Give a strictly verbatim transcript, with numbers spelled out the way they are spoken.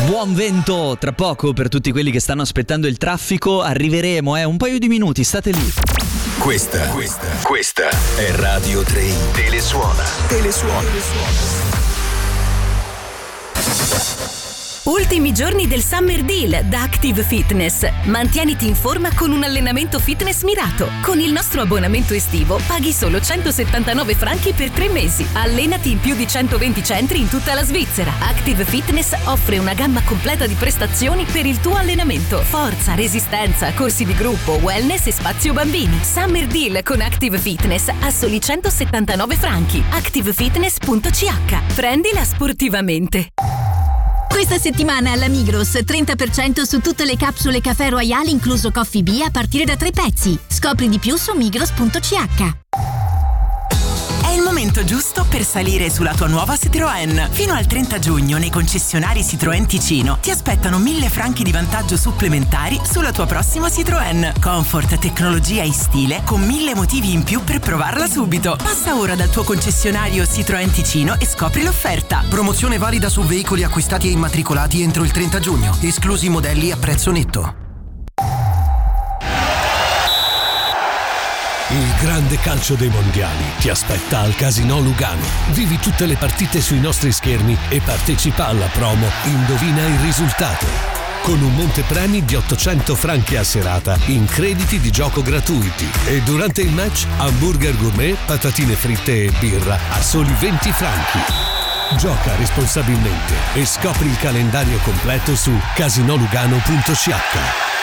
Buon vento tra poco per tutti quelli che stanno aspettando il traffico. Arriveremo, eh, un paio di minuti, state lì. Questa, questa, questa è Radio tre. Telesuona. Telesuona. Telesuona. Ultimi giorni del Summer Deal da Active Fitness. Mantieniti in forma con un allenamento fitness mirato. Con il nostro abbonamento estivo paghi solo centosettantanove franchi per tre mesi. Allenati in più di centoventi centri in tutta la Svizzera. Active Fitness offre una gamma completa di prestazioni per il tuo allenamento. Forza, resistenza, corsi di gruppo, wellness e spazio bambini. Summer Deal con Active Fitness a soli centosettantanove franchi. active fitness punto c h. Prendila sportivamente. Questa settimana alla Migros trenta per cento su tutte le capsule Caffè Royale incluso Coffee Bee a partire da tre pezzi. Scopri di più su migros punto c h. È il momento giusto per salire sulla tua nuova Citroën. Fino al trenta giugno nei concessionari Citroën Ticino ti aspettano mille franchi di vantaggio supplementari sulla tua prossima Citroën. Comfort, tecnologia e stile con mille motivi in più per provarla subito. Passa ora dal tuo concessionario Citroën Ticino e scopri l'offerta. Promozione valida su veicoli acquistati e immatricolati entro il trenta giugno, esclusi modelli a prezzo netto. Il grande calcio dei mondiali ti aspetta al Casinò Lugano. Vivi tutte le partite sui nostri schermi e partecipa alla promo Indovina il risultato, con un montepremi di ottocento franchi a serata in crediti di gioco gratuiti. E durante il match hamburger gourmet, patatine fritte e birra a soli venti franchi. Gioca responsabilmente e scopri il calendario completo su casinò lugano punto c h.